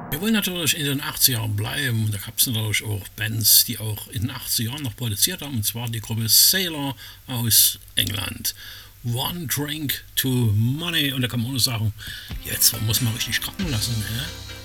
Wir wollen natürlich in den 80ern bleiben. Und da gab es natürlich auch Bands, die auch in den 80ern noch produziert haben. Und zwar die Gruppe Sailor aus England. One Drink to Money. Und da kann man auch sagen, jetzt muss man richtig krachen lassen. Ne?